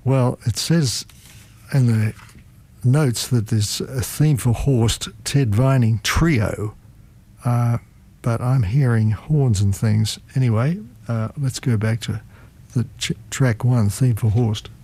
Well, it says in the notes that there's a theme for Horst, Ted Vining Trio, but I'm hearing horns and things. Anyway, let's go back to the track one, theme for Horst.